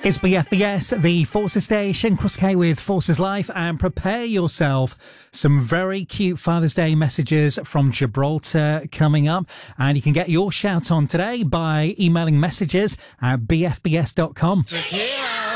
It's BFBS, the Forces Station, Cross K with Forces Life, and prepare yourself. Some very cute Father's Day messages from Gibraltar coming up, and you can get your shout on today by emailing messages at bfbs.com. Tequila.